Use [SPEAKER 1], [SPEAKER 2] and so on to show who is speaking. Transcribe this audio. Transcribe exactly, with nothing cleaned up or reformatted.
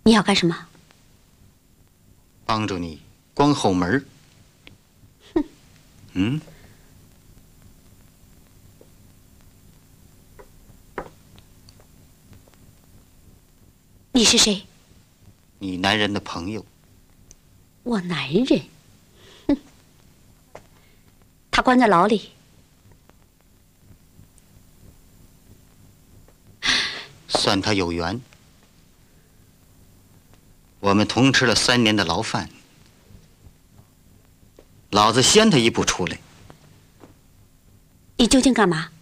[SPEAKER 1] 你要干什么？
[SPEAKER 2] 帮助你关后门。
[SPEAKER 1] 哼。
[SPEAKER 2] 嗯。
[SPEAKER 1] 你是谁？
[SPEAKER 2] 你男人的朋友。
[SPEAKER 1] 我男人？哼。他关在牢里。
[SPEAKER 2] 算他有缘。我们同吃了三年的牢饭，老子先他一步出来。
[SPEAKER 1] 你究竟干嘛？